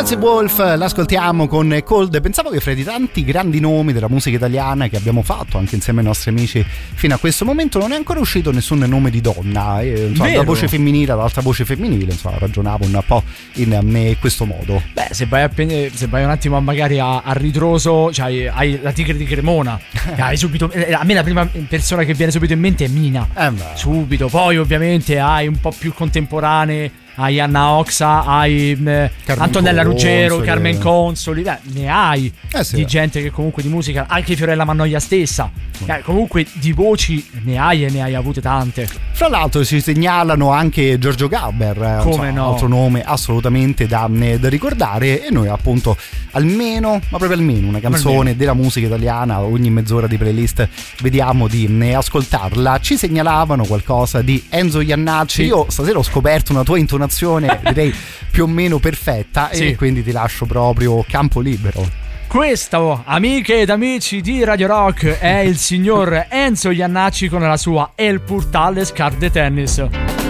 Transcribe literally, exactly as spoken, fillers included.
Chelsea Wolf, l'ascoltiamo con Cold. Pensavo che fra i tanti grandi nomi della musica italiana che abbiamo fatto anche insieme ai nostri amici fino a questo momento non è ancora uscito nessun nome di donna, eh, insomma, da voce femminile all'altra voce femminile, insomma, ragionavo un po' in me questo modo. Beh, se vai, a, se vai un attimo magari a, a ritroso, cioè, hai la Tigre di Cremona, hai subito, a me la prima persona che viene subito in mente è Mina, eh subito, poi ovviamente hai un po' più contemporanee, hai Anna Oxa, hai eh, Antonella Ruggero, Consoli, Carmen Consoli, beh, ne hai eh sì, di gente che comunque di musica, anche Fiorella Mannoia stessa, mm. eh, comunque di voci ne hai e ne hai avute tante. Fra l'altro si segnalano anche Giorgio Gabber, come so, no, altro nome assolutamente da, da ricordare, e noi appunto almeno, ma proprio almeno una canzone almeno della musica italiana ogni mezz'ora di playlist vediamo di ascoltarla. Ci segnalavano qualcosa di Enzo Jannacci, sì. Io stasera ho scoperto una tua intonazione direi più o meno perfetta, sì. E quindi ti lascio proprio campo libero. Questo, amiche ed amici di Radio Rock, è il signor Enzo Jannacci con la sua El Portal Scar de Tennis.